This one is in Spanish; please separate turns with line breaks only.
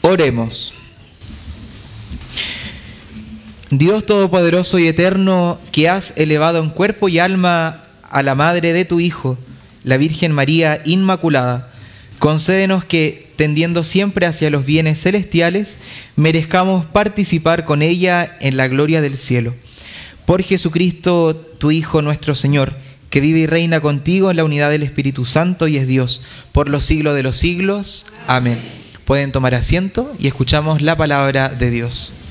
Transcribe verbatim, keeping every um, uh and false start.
Oremos. Dios Todopoderoso y Eterno, que has elevado en cuerpo y alma a la Madre de tu Hijo, la Virgen María Inmaculada, concédenos que, tendiendo siempre hacia los bienes celestiales, merezcamos participar con ella en la gloria del cielo. Por Jesucristo, tu Hijo nuestro Señor, que vive y reina contigo en la unidad del Espíritu Santo y es Dios, por los siglos de los siglos. Amén. Pueden tomar asiento y escuchamos la palabra de Dios.